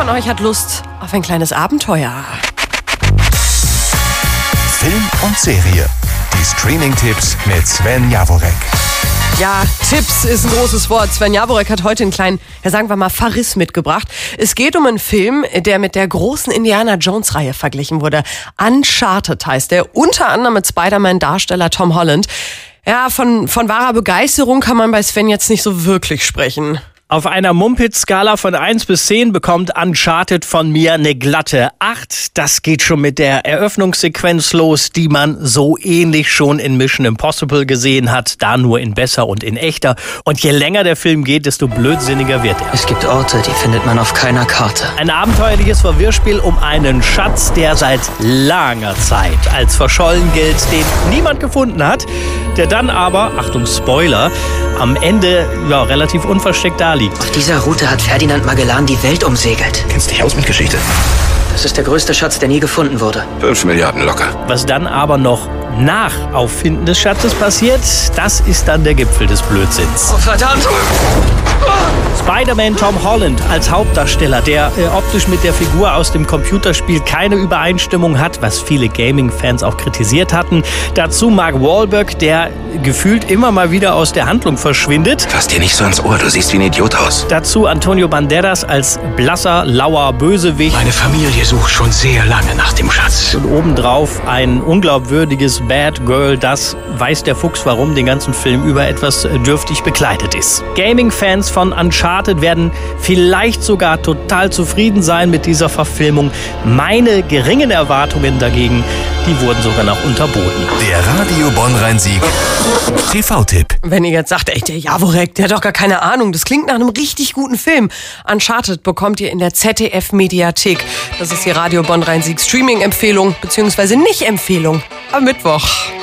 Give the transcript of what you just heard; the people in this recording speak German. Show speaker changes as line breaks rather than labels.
von euch hat Lust auf ein kleines Abenteuer?
Film und Serie. Die Streaming-Tipps mit Sven Jaworek.
Ja, Tipps ist ein großes Wort. Sven Jaworek hat heute einen kleinen, sagen wir mal, Verriss mitgebracht. Es geht um einen Film, der mit der großen Indiana-Jones-Reihe verglichen wurde. Uncharted heißt der, unter anderem mit Spider-Man-Darsteller Tom Holland. Ja, von wahrer Begeisterung kann man bei Sven jetzt nicht so wirklich sprechen.
Auf einer Mumpitz-Skala von 1 bis 10 bekommt Uncharted von mir eine glatte 8. Das geht schon mit der Eröffnungssequenz los, die man so ähnlich schon in Mission Impossible gesehen hat, da nur in besser und in echter. Und je länger der Film geht, desto blödsinniger wird er.
Es gibt Orte, die findet man auf keiner Karte.
Ein abenteuerliches Verwirrspiel um einen Schatz, der seit langer Zeit als verschollen gilt, den niemand gefunden hat, der dann aber, Achtung Spoiler, am Ende relativ unversteckt da liegt.
Auf dieser Route hat Ferdinand Magellan die Welt umsegelt.
Kennst dich aus mit Geschichte?
Das ist der größte Schatz, der nie gefunden wurde.
5 Milliarden locker.
Was dann aber noch nach Auffinden des Schatzes passiert, das ist dann der Gipfel des Blödsinns.
Oh, verdammt!
Spider-Man Tom Holland als Hauptdarsteller, der optisch mit der Figur aus dem Computerspiel keine Übereinstimmung hat, was viele Gaming-Fans auch kritisiert hatten. Dazu Mark Wahlberg, der gefühlt immer mal wieder aus der Handlung verschwindet.
Fass dir nicht so ins Ohr, du siehst wie ein Idiot aus.
Dazu Antonio Banderas als blasser, lauer Bösewicht.
Meine Familie sucht schon sehr lange nach dem Schatz.
Und obendrauf ein unglaubwürdiges Bad Girl, das, weiß der Fuchs warum, den ganzen Film über etwas dürftig bekleidet ist. Gaming-Fans von Uncharted werden vielleicht sogar total zufrieden sein mit dieser Verfilmung. Meine geringen Erwartungen dagegen, die wurden sogar noch unterboten.
Der Radio Bonn-Rhein-Sieg TV-Tipp.
Wenn ihr jetzt sagt, ey, der Jaworek, der hat doch gar keine Ahnung. Das klingt nach einem richtig guten Film. Uncharted bekommt ihr in der ZDF-Mediathek. Das ist die Radio Bonn-Rhein-Sieg Streaming-Empfehlung, beziehungsweise Nicht-Empfehlung am Mittwoch.